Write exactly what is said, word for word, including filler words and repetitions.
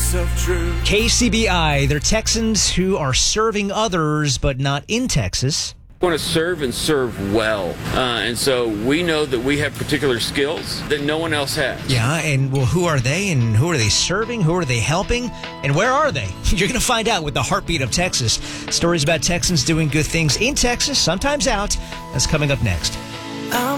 yourself true. K C B I, they're Texans who are serving others, but not in Texas. We want to serve and serve well. Uh, and so we know that we have particular skills that no one else has. Yeah, and well, who are they, and who are they serving? Who are they helping? And where are they? You're going to find out with the Heartbeat of Texas. Stories about Texans doing good things in Texas, sometimes out. That's coming up next. I'm